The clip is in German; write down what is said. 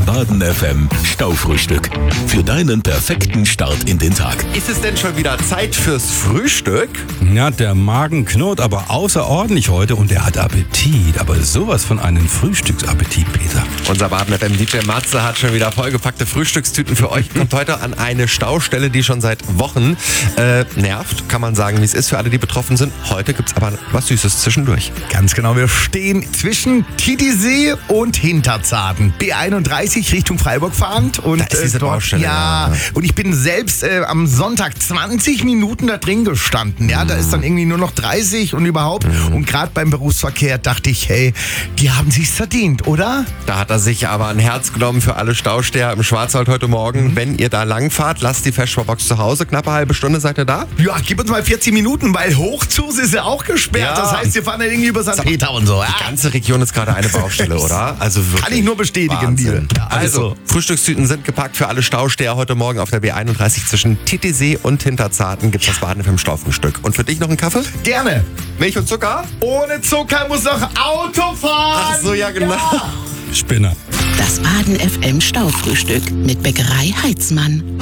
Baden FM Staufrühstück. Für deinen perfekten Start in den Tag. Ist es denn schon wieder Zeit fürs Frühstück? Ja, der Magen knurrt aber außerordentlich heute und er hat Appetit. Aber sowas von einem Frühstücksappetit, Peter. Unser Baden FM DJ Matze hat schon wieder vollgepackte Frühstückstüten für euch. Kommt heute an eine Staustelle, die schon seit Wochen nervt. Kann man sagen, wie es ist für alle, die betroffen sind. Heute gibt's aber was Süßes zwischendurch. Ganz genau, wir stehen zwischen Titisee und Hinterzarten. B31 Richtung Freiburg fahrend. Und Da ist diese Baustelle, ja. ja. Und ich bin selbst am Sonntag 20 Minuten da drin gestanden. Ja, da ist dann irgendwie nur noch 30 und überhaupt. Und gerade beim Berufsverkehr dachte ich, hey, die haben sich's verdient, oder? Da hat er sich aber ein Herz genommen für alle Stausteher im Schwarzwald heute Morgen. Wenn ihr da langfahrt, lasst die Festspurbox zu Hause. Knappe halbe Stunde seid ihr da? Ja, gib uns mal 40 Minuten, weil Hochzus ist ja auch gesperrt. Ja. Das heißt, wir fahren ja irgendwie über St. Peter und so. Ja. Die ganze Region ist gerade eine Baustelle, oder? Also wirklich. Kann ich nur bestätigen, Wahnsinn. dir. Ja, Also, Frühstückstüten sind gepackt für alle Stausteher. Heute Morgen auf der B31 zwischen Titisee und Hinterzarten gibt's das Baden FM Staufrühstück. Und für dich noch einen Kaffee? Gerne. Milch und Zucker? Ohne Zucker muss noch Auto fahren. Ach so, ja genau. Spinner. Das Baden FM Staufrühstück mit Bäckerei Heitzmann.